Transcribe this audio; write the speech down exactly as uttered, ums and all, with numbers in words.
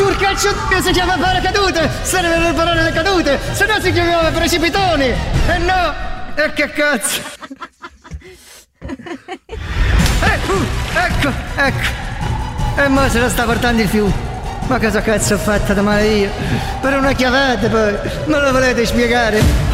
urca il ciucchio si chiama paracadute, serve per parare le cadute, se no si chiamava precipitoni. E eh no, e che cazzo. Eh, uh, ecco, ecco. E mo se la sta portando il fiume. Ma cosa cazzo ho fatto da male io? Per una chiavata poi, me lo volete spiegare?